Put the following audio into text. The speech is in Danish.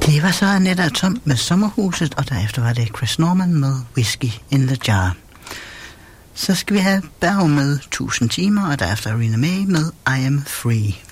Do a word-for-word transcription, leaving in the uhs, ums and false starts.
Det var så Annette Tom med Sommerhuset, og derefter var det Chris Norman med Whiskey in the Jar. Så skal vi have Berg med tusind timer, og derefter Rina May med I Am Free.